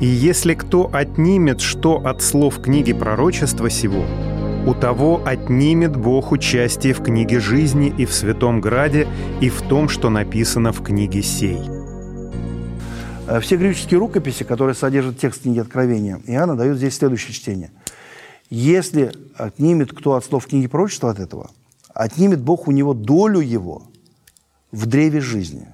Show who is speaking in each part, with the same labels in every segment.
Speaker 1: И если кто отнимет что от слов книги пророчества сего, у того отнимет Бог участие в книге жизни и в Святом Граде, и в том, что написано в книге сей».
Speaker 2: Все греческие рукописи, которые содержат текст книги Откровения, Иоанна дают здесь следующее чтение. «Если отнимет кто от слов книги пророчества от этого, отнимет Бог у него долю его в древе жизни».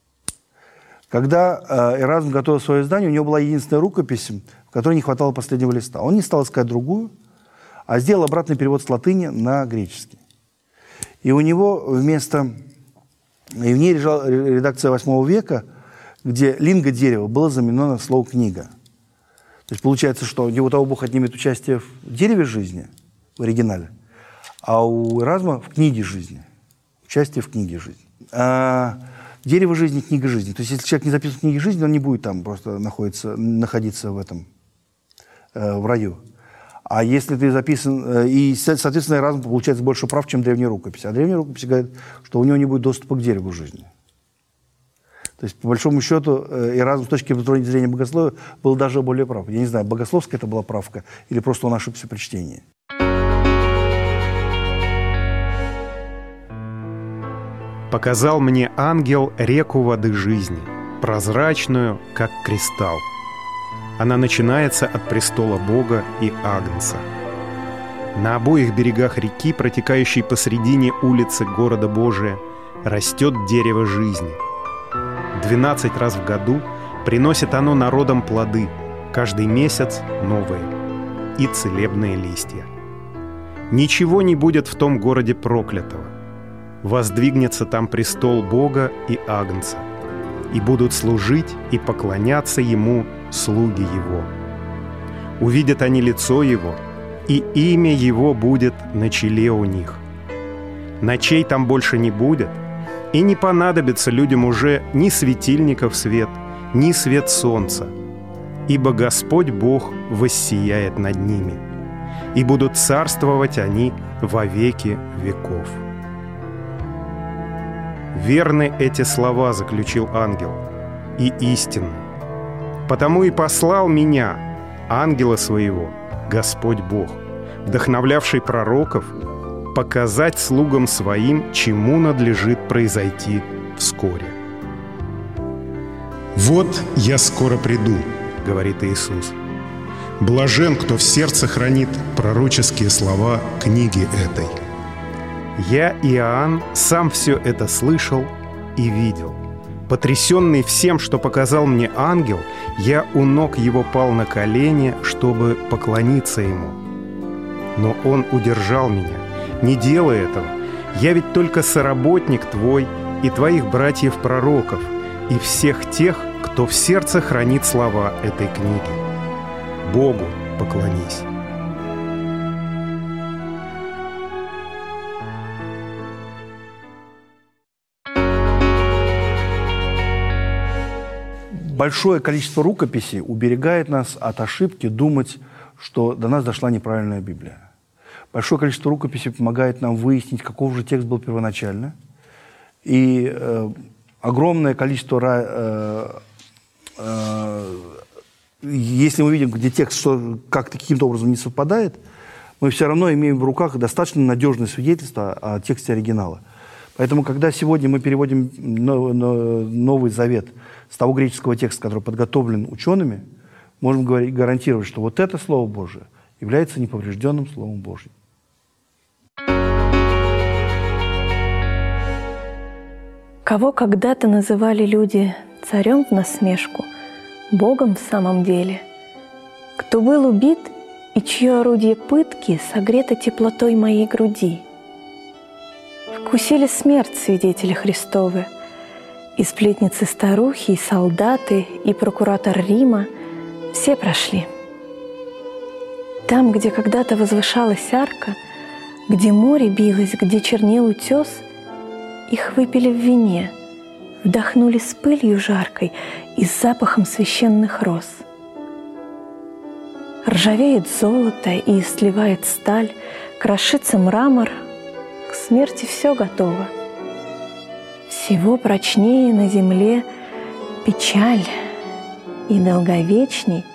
Speaker 2: Когда Эразм готовил свое издание, у него была единственная рукопись, в которой не хватало последнего листа. Он не стал искать другую, а сделал обратный перевод с латыни на греческий. И у него вместо... И в ней лежала редакция VIII века, где линго дерево было заменено на слово «книга». То есть получается, что у того Бог отнимет участие в дереве жизни, в оригинале, а у Эразма в книге жизни. Участие в книге жизни. Дерево жизни, книга жизни. То есть если человек не записывает в книге жизни, он не будет там просто находиться в этом, в раю. А если ты записан... И, соответственно, Эразм получается больше прав, чем древняя рукопись. А древняя рукопись говорит, что у него не будет доступа к дереву жизни. То есть, по большому счету, Эразм с точки зрения богословия был даже более прав. Я не знаю, богословская это была правка или просто он ошибся при чтении.
Speaker 1: «Показал мне ангел реку воды жизни, прозрачную, как кристалл. Она начинается от престола Бога и Агнца. На обоих берегах реки, протекающей посредине улицы города Божия, растет дерево жизни. 12 раз в году приносит оно народам плоды, каждый месяц новые, и целебные листья. Ничего не будет в том городе проклятого. Воздвигнется там престол Бога и Агнца, и будут служить и поклоняться Ему слуги Его. Увидят они лицо Его, и имя Его будет на челе у них. Ночей там больше не будет, и не понадобится людям уже ни светильников свет, ни свет солнца, ибо Господь Бог воссияет над ними, и будут царствовать они во веки веков». «Верны эти слова», — заключил ангел, — «и истинны. Потому и послал меня, ангела своего, Господь Бог, вдохновлявший пророков, показать слугам своим, чему надлежит произойти вскоре».
Speaker 3: «Вот я скоро приду»,
Speaker 1: — говорит Иисус.
Speaker 3: «Блажен, кто в сердце хранит пророческие слова книги этой».
Speaker 1: Я, Иоанн, сам все это слышал и видел. Потрясенный всем, что показал мне ангел, я у ног его пал на колени, чтобы поклониться ему. Но он удержал меня: «Не делай этого, я ведь только соработник твой и твоих братьев-пророков, и всех тех, кто в сердце хранит слова этой книги. Богу поклонись».
Speaker 2: Большое количество рукописей уберегает нас от ошибки думать, что до нас дошла неправильная Библия. Большое количество рукописей помогает нам выяснить, каков же текст был первоначально. И огромное количество... если мы видим, где текст как-то каким-то образом не совпадает, мы все равно имеем в руках достаточно надежное свидетельство о тексте оригинала. Поэтому, когда сегодня мы переводим Новый Завет с того греческого текста, который подготовлен учеными, можем гарантировать, что вот это Слово Божие является неповрежденным Словом Божьим.
Speaker 4: Кого когда-то называли люди царем в насмешку, Богом в самом деле, кто был убит и чье орудие пытки согрето теплотой моей груди. Вкусили смерть свидетели Христовы, и сплетницы-старухи, и солдаты, и прокуратор Рима — все прошли. Там, где когда-то возвышалась арка, где море билось, где чернел утес, их выпили в вине, вдохнули с пылью жаркой и с запахом священных роз. Ржавеет золото и сливает сталь, крошится мрамор, к смерти все готово. Всего прочнее на земле печаль и долговечней